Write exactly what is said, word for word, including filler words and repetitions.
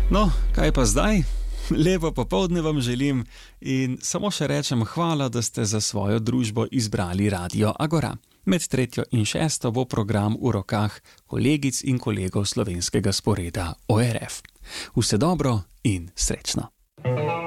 No, kaj pa zdaj? Lepo popoldne vam želim in samo še rečem hvala, da ste za svojo družbo izbrali Radio Agora. Med tretjo in šesto bo program v rokah kolegic in kolegov slovenskega sporeda O R F. Vse dobro in srečno.